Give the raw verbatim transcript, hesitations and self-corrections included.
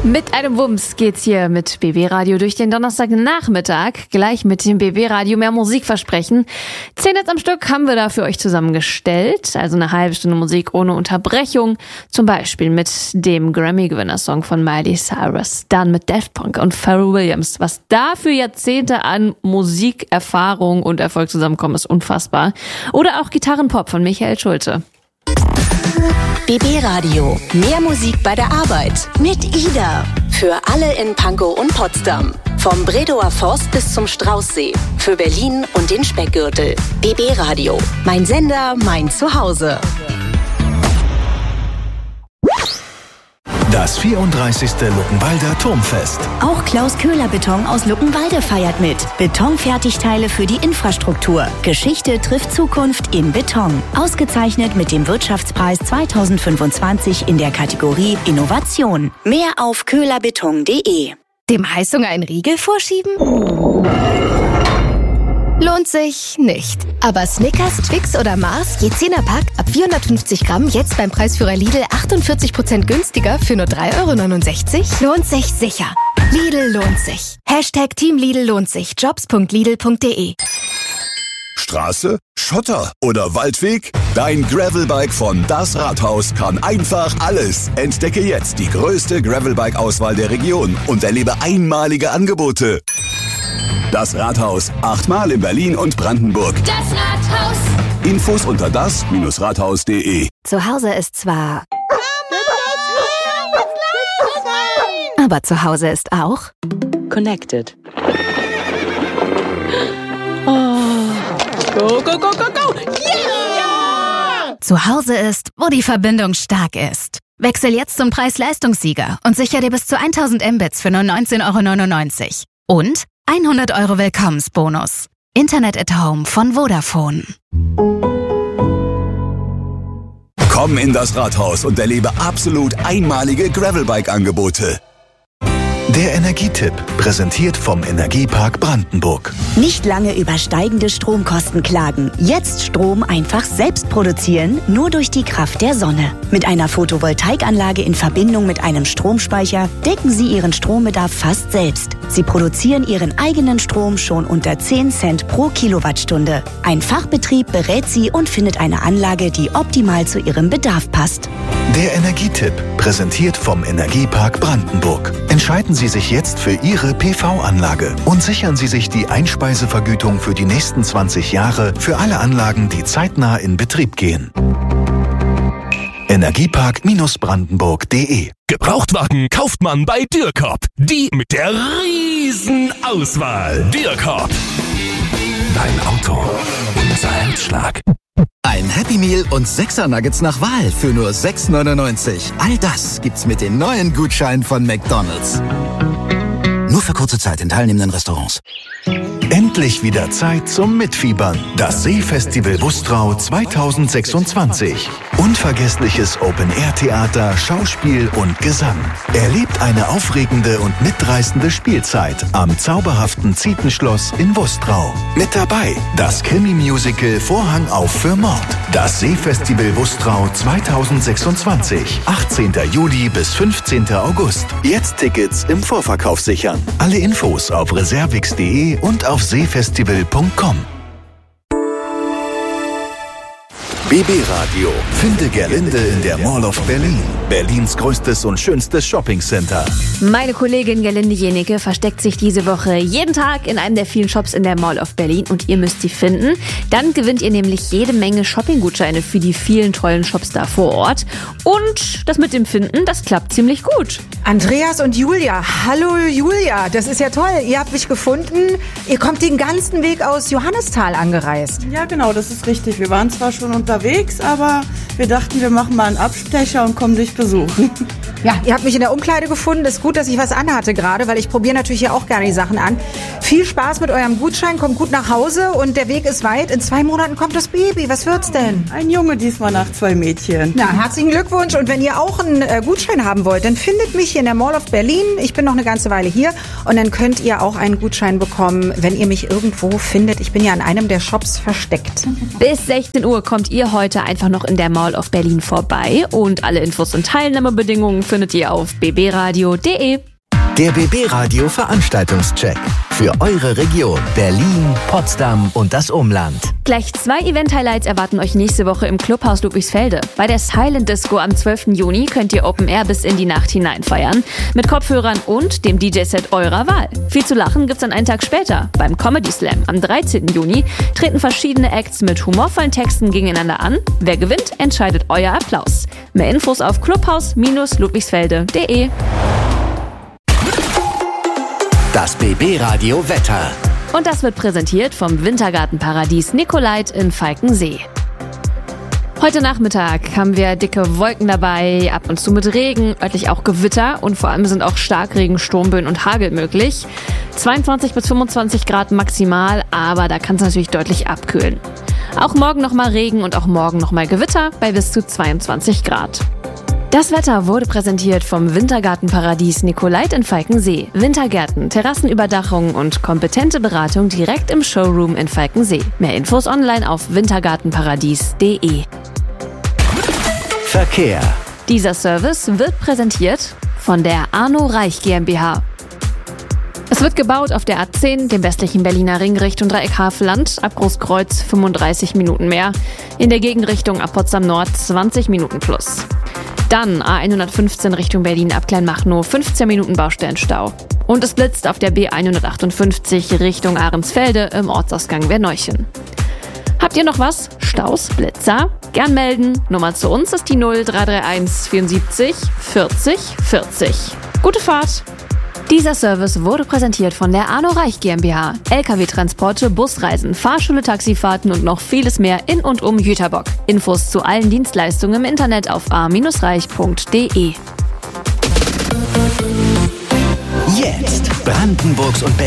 Mit einem Wumms geht's hier mit B B Radio durch den Donnerstagnachmittag. Gleich mit dem B B Radio mehr Musik versprechen. Zehn Hits am Stück haben wir da für euch zusammengestellt. Also eine halbe Stunde Musik ohne Unterbrechung. Zum Beispiel mit dem Grammy-Gewinner-Song von Miley Cyrus. Dann mit Daft Punk und Pharrell Williams. Was da für Jahrzehnte an Musikerfahrung und Erfolg zusammenkommen, ist unfassbar. Oder auch Gitarrenpop von Michael Schulte. B B Radio. Mehr Musik bei der Arbeit. Mit Ida. Für alle in Pankow und Potsdam. Vom Bredower Forst bis zum Straußsee. Für Berlin und den Speckgürtel. B B Radio. Mein Sender, mein Zuhause. Das vierunddreißigste Luckenwalder Turmfest. Auch Klaus Köhler Beton aus Luckenwalde feiert mit. Betonfertigteile für die Infrastruktur. Geschichte trifft Zukunft in Beton. Ausgezeichnet mit dem Wirtschaftspreis zweitausendfünfundzwanzig in der Kategorie Innovation. Mehr auf köhlerbeton punkt de. Dem Heißhunger einen Riegel vorschieben? Lohnt sich nicht. Aber Snickers, Twix oder Mars, je zehner Pack, ab vierhundertfünfzig Gramm, jetzt beim Preisführer Lidl achtundvierzig Prozent günstiger für nur drei Euro neunundsechzig? Lohnt sich sicher. Lidl lohnt sich. Hashtag Team Lidl lohnt sich. jobs punkt lidl punkt de. Straße, Schotter oder Waldweg? Dein Gravelbike von Das Rathaus kann einfach alles. Entdecke jetzt die größte Gravelbike-Auswahl der Region und erlebe einmalige Angebote. Das Rathaus, achtmal in Berlin und Brandenburg. Das Rathaus. Infos unter das Rathaus punkt de. Zu Hause ist zwar... aber zu Hause ist auch... Connected. Go, go, go, go, go. Yeah! Zu Hause ist, wo die Verbindung stark ist. Wechsel jetzt zum Preis-Leistungssieger und sicher dir bis zu tausend Mbits für nur neunzehn Euro neunundneunzig. Und hundert Euro Willkommensbonus. Internet at Home von Vodafone. Komm in das Rathaus und erlebe absolut einmalige Gravelbike-Angebote. Der Energietipp, präsentiert vom Energiepark Brandenburg. Nicht lange über steigende Stromkosten klagen. Jetzt Strom einfach selbst produzieren, nur durch die Kraft der Sonne. Mit einer Photovoltaikanlage in Verbindung mit einem Stromspeicher decken Sie Ihren Strombedarf fast selbst. Sie produzieren Ihren eigenen Strom schon unter zehn Cent pro Kilowattstunde. Ein Fachbetrieb berät Sie und findet eine Anlage, die optimal zu Ihrem Bedarf passt. Der Energietipp, präsentiert vom Energiepark Brandenburg. Entscheiden Sie sich jetzt für Ihre P V-Anlage und sichern Sie sich die Einspeisevergütung für die nächsten zwanzig Jahre für alle Anlagen, die zeitnah in Betrieb gehen. Energiepark Brandenburg punkt de. Gebrauchtwagen kauft man bei Dürrkop. Die mit der riesen Auswahl. Dürrkop. Dein Auto. Unser Herzschlag. Ein Happy Meal und sechser Nuggets nach Wahl für nur sechs neunundneunzig. All das gibt's mit den neuen Gutscheinen von McDonald's. Nur für kurze Zeit in teilnehmenden Restaurants. Endlich wieder Zeit zum Mitfiebern. Das Seefestival Wustrau zweitausendsechsundzwanzig. Unvergessliches Open-Air-Theater, Schauspiel und Gesang. Erlebt eine aufregende und mitreißende Spielzeit am zauberhaften Zietenschloss in Wustrau. Mit dabei das Krimi-Musical Vorhang auf für Mord. Das Seefestival Wustrau zweitausendsechsundzwanzig. achtzehnten Juli bis fünfzehnten August. Jetzt Tickets im Vorverkauf sichern. Alle Infos auf reservix punkt de und auf seefestival punkt com. B B Radio. Finde Gerlinde in der Mall of Berlin. Berlins größtes und schönstes Shoppingcenter. Meine Kollegin Gerlinde Jenecke versteckt sich diese Woche jeden Tag in einem der vielen Shops in der Mall of Berlin und ihr müsst sie finden. Dann gewinnt ihr nämlich jede Menge Shoppinggutscheine für die vielen tollen Shops da vor Ort. Und das mit dem Finden, das klappt ziemlich gut. Andreas und Julia. Hallo Julia, das ist ja toll. Ihr habt mich gefunden. Ihr kommt den ganzen Weg aus Johannisthal angereist. Ja, genau, das ist richtig. Wir waren zwar schon unterwegs, aber wir dachten, wir machen mal einen Abstecher und kommen dich besuchen. Ja, ihr habt mich in der Umkleide gefunden. Ist gut, dass ich was anhatte gerade, weil ich probiere natürlich ja auch gerne die Sachen an. Viel Spaß mit eurem Gutschein, kommt gut nach Hause und der Weg ist weit. In zwei Monaten kommt das Baby. Was wird's denn? Ein Junge diesmal nach zwei Mädchen. Na, herzlichen Glückwunsch. Und wenn ihr auch einen äh, Gutschein haben wollt, dann findet mich hier in der Mall of Berlin. Ich bin noch eine ganze Weile hier und dann könnt ihr auch einen Gutschein bekommen, wenn ihr mich irgendwo findet. Ich bin ja an einem der Shops versteckt. Bis sechzehn Uhr kommt ihr heute einfach noch in der Mall of Berlin vorbei und alle Infos und Teilnahmebedingungen für findet ihr auf b b radio punkt d e. Der B B Radio Veranstaltungscheck für eure Region Berlin, Potsdam und das Umland. Gleich zwei Event-Highlights erwarten euch nächste Woche im Clubhaus Ludwigsfelde. Bei der Silent Disco am zwölften Juni könnt ihr Open Air bis in die Nacht hinein feiern. Mit Kopfhörern und dem D J-Set eurer Wahl. Viel zu lachen gibt's dann einen Tag später. Beim Comedy Slam am dreizehnten Juni treten verschiedene Acts mit humorvollen Texten gegeneinander an. Wer gewinnt, entscheidet euer Applaus. Mehr Infos auf clubhaus ludwigsfelde punkt d e. Das B B Radio Wetter. Und das wird präsentiert vom Wintergartenparadies Nicolait in Falkensee. Heute Nachmittag haben wir dicke Wolken dabei, ab und zu mit Regen, örtlich auch Gewitter und vor allem sind auch Starkregen, Sturmböen und Hagel möglich. zweiundzwanzig bis fünfundzwanzig Grad maximal, aber da kann es natürlich deutlich abkühlen. Auch morgen nochmal Regen und auch morgen nochmal Gewitter bei bis zu zweiundzwanzig Grad. Das Wetter wurde präsentiert vom Wintergartenparadies Nicolait in Falkensee. Wintergärten, Terrassenüberdachung und kompetente Beratung direkt im Showroom in Falkensee. Mehr Infos online auf wintergartenparadies punkt d e. Verkehr. Dieser Service wird präsentiert von der Arno Reich GmbH. Es wird gebaut auf der A zehn, dem westlichen Berliner Ring Richtung Dreieck Havelland, ab Großkreuz fünfunddreißig Minuten mehr, in der Gegenrichtung ab Potsdam Nord zwanzig Minuten plus. Dann A hundertfünfzehn Richtung Berlin ab Kleinmachnow, fünfzehn Minuten Baustellenstau. Und es blitzt auf der B hundertachtundfünfzig Richtung Ahrensfelde im Ortsausgang Werneuchen. Habt ihr noch was? Staus, Blitzer? Gern melden. Nummer zu uns ist die null drei drei eins vierundsiebzig vierzig vierzig. Gute Fahrt! Dieser Service wurde präsentiert von der Arno Reich GmbH. L K W-Transporte, Busreisen, Fahrschule, Taxifahrten und noch vieles mehr in und um Jüterbock. Infos zu allen Dienstleistungen im Internet auf a reich punkt d e. Jetzt Brandenburgs und